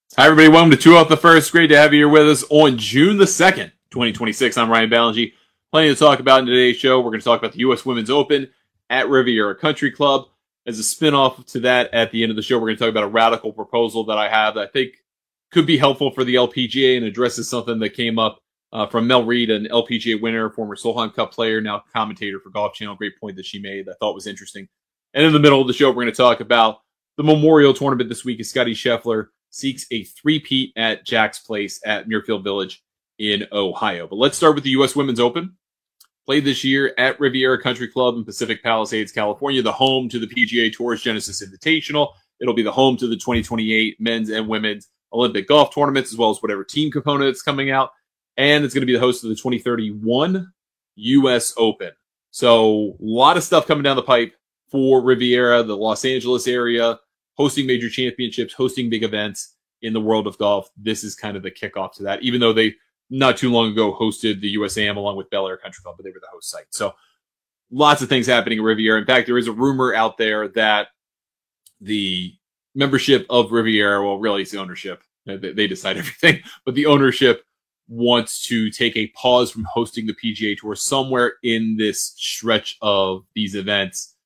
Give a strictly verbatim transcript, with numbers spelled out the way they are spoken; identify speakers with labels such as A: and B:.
A: Hi, everybody. Welcome to Two Off the First. Great to have you here with us on June the second, twenty twenty-six. I'm Ryan Ballingy. Plenty to talk about in today's show. We're going to talk about the U S Women's Open at Riviera Country Club. As a spinoff to that, at the end of the show, we're going to talk about a radical proposal that I have that I think could be helpful for the L P G A and addresses something that came up uh, from Mel Reid, an L P G A winner, former Solheim Cup player, now commentator for Golf Channel. Great point that she made that I thought was interesting. And in the middle of the show, we're going to talk about the Memorial Tournament this week as Scottie Scheffler seeks a three-peat at Jack's Place at Muirfield Village in Ohio. But let's start with the U S Women's Open. Played this year at Riviera Country Club in Pacific Palisades, California, the home to the P G A Tour's Genesis Invitational. It'll be the home to the twenty twenty-eight men's and women's Olympic golf tournaments, as well as whatever team component is coming out. And it's going to be the host of the twenty thirty-one U S Open. So a lot of stuff coming down the pipe for Riviera, the Los Angeles area, hosting major championships, hosting big events in the world of golf. This is kind of the kickoff to that, even though they not too long ago hosted the U S A M along with Bel Air Country Club, but they were the host site. So lots of things happening at Riviera. In fact, there is a rumor out there that the membership of Riviera, well, really it's the ownership. They, they decide everything, but the ownership wants to take a pause from hosting the P G A Tour somewhere in this stretch of these events